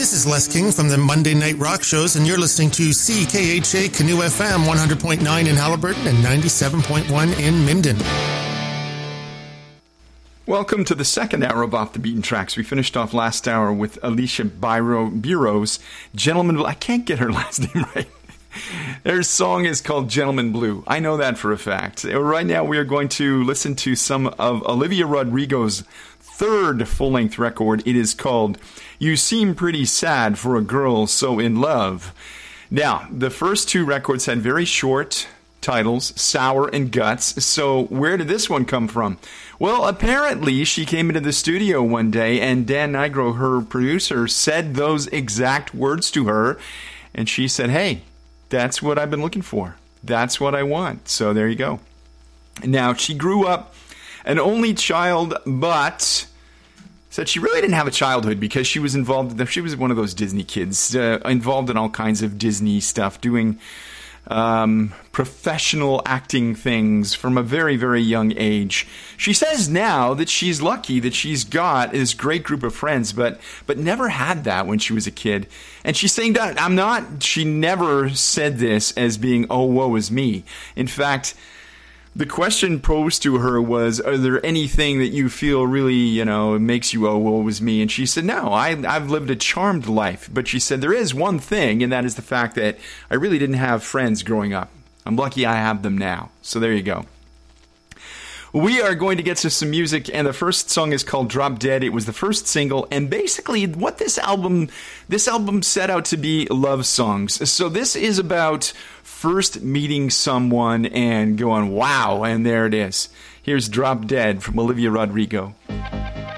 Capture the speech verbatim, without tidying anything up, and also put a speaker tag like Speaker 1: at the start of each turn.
Speaker 1: This is Les King from the Monday Night Rock Shows, and you're listening to C K H A Canoe F M one hundred point nine in Halliburton and ninety-seven point one in Minden.
Speaker 2: Welcome to the second hour of Off the Beaten Tracks. We finished off last hour with Alicia Biro, Biro's Gentleman Blue. I can't get her last name right. Her song is called Gentleman Blue. I know that for a fact. Right now we are going to listen to some of Olivia Rodrigo's third full-length record. It is called You Seem Pretty Sad for a Girl So in Love. Now, the first two records had very short titles, Sour and Guts. So where did this one come from? Well, apparently she came into the studio one day and Dan Nigro, her producer, said those exact words to her. And she said, hey, that's what I've been looking for. That's what I want. So there you go. Now, she grew up an only child, but said she really didn't have a childhood because she was involved. She was one of those Disney kids, uh, involved in all kinds of Disney stuff, doing um, professional acting things from a very, very young age. She says now that she's lucky that she's got this great group of friends, but but never had that when she was a kid. And she's saying that I'm not. She never said this as being, oh, woe is me. In fact, the question posed to her was, are there anything that you feel really, you know, makes you, oh, woe is me? And she said, no, I, I've lived a charmed life. But she said, there is one thing, and that is the fact that I really didn't have friends growing up. I'm lucky I have them now. So there you go. We are going to get to some music, and the first song is called Drop Dead. It was the first single, and basically what this album, this album set out to be love songs. So this is about first meeting someone and going, wow, and there it is. Here's Drop Dead from Olivia Rodrigo.